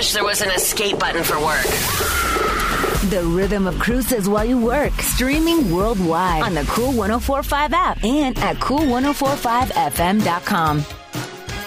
wish there was an escape button for work. The rhythm of cruises while you work. Streaming worldwide on the Cool 104.5 app and at cool1045fm.com.